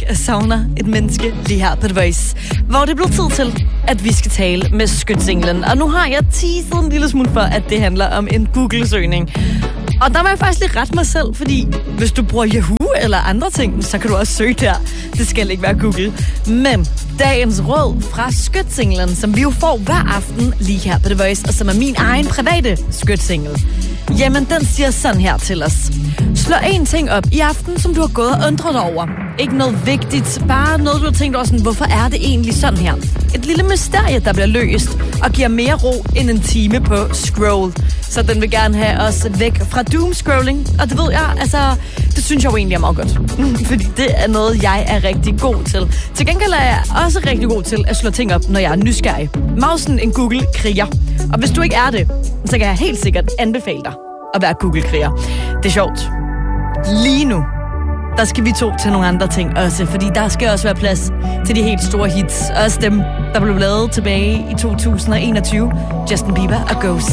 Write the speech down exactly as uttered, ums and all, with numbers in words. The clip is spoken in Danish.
savner et menneske lige her på The Voice, hvor det er blevet tid til, at vi skal tale med skytsenglen. Og nu har jeg teaset en lille smule for, at det handler om en Google-søgning. Og der må jeg faktisk lige rette mig selv, fordi hvis du bruger Yahoo eller andre ting, så kan du også søge der. Det skal ikke være Google. Men dagens råd fra skytsenglen, som vi jo får hver aften lige her på The Voice, og som er min egen private skytsengel, jamen den siger sådan her til os. Slå en ting op i aften, som du har gået og undret over. Ikke noget vigtigt, bare noget, du har tænkt over sådan, hvorfor er det egentlig sådan her? Et lille mysterie, der bliver løst og giver mere ro end en time på scroll. Så den vil gerne have os væk fra doomscrolling. Og det ved jeg, altså, det synes jeg jo egentlig er meget godt. Fordi det er noget, jeg er rigtig god til. Til gengæld er jeg også rigtig god til at slå ting op, når jeg er nysgerrig. Mausen en Google-kriger. Og hvis du ikke er det, så kan jeg helt sikkert anbefale dig at være Google-kriger. Det er sjovt. Lige nu, der skal vi to til nogle andre ting også, fordi der skal også være plads til de helt store hits. Også dem, der blev lavet tilbage i to tusind og enogtyve. Justin Bieber og Ghost.